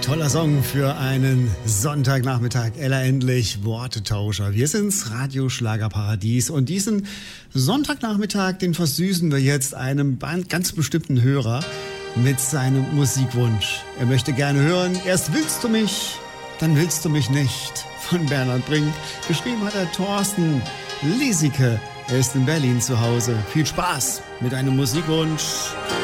Toller Song für einen Sonntagnachmittag. Ella Endlich, Wortetauscher. Wir sind's, Radio Schlagerparadies. Und diesen Sonntagnachmittag, den versüßen wir jetzt einem ganz bestimmten Hörer mit seinem Musikwunsch. Er möchte gerne hören, erst willst du mich, dann willst du mich nicht. Von Bernhard Brink. Geschrieben hat er Thorsten Liesicke. Er ist in Berlin zu Hause. Viel Spaß mit einem Musikwunsch.